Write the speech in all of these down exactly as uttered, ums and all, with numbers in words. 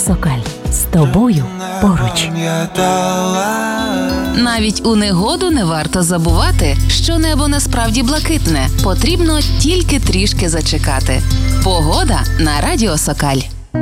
Сокаль. З тобою поруч. Навіть у негоду не варто забувати, що небо насправді блакитне. Потрібно тільки трішки зачекати. Погода на Радіо Сокаль.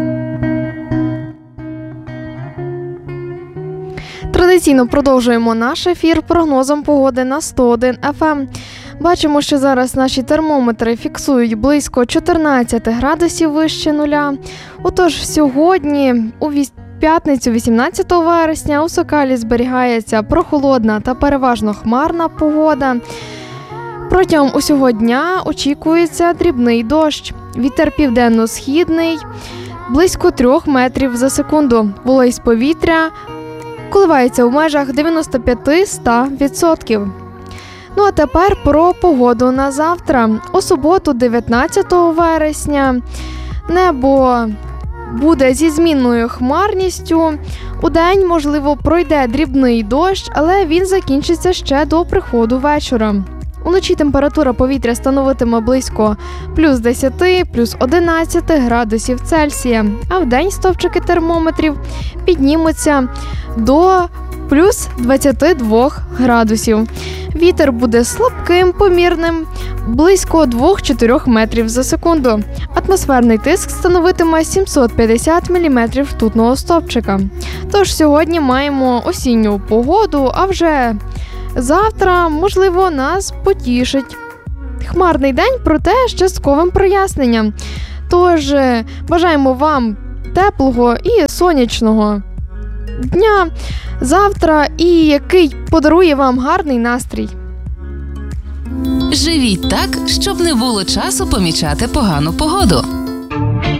Традиційно продовжуємо наш ефір прогнозом погоди на сто один еф ем. Бачимо, що зараз наші термометри фіксують близько чотирнадцять градусів вище нуля. Отож, сьогодні, у п'ятницю вісімнадцятого вересня, у Сокалі зберігається прохолодна та переважно хмарна погода. Протягом усього дня очікується дрібний дощ. Вітер південно-східний близько трьох метрів за секунду. Вологість повітря коливається у межах дев'яносто п'ять до ста відсотків. Ну а тепер про погоду на завтра. У суботу, дев'ятнадцятого вересня, небо буде зі змінною хмарністю. Удень, можливо, пройде дрібний дощ, але він закінчиться ще до приходу вечора. Уночі температура повітря становитиме близько плюс десять, плюс одинадцять градусів Цельсія, а вдень стовпчики термометрів піднімуться до плюс двадцять два градусів. Вітер буде слабким, помірним, близько два-чотири метрів за секунду. Атмосферний тиск становитиме сімсот п'ятдесят міліметрів ртутного стовпчика. Тож сьогодні маємо осінню погоду, а вже завтра, можливо, нас потішить хмарний день, проте з частковим проясненням. Тож бажаємо вам теплого і сонячного дня завтра, і який подарує вам гарний настрій. Живіть так, щоб не було часу помічати погану погоду.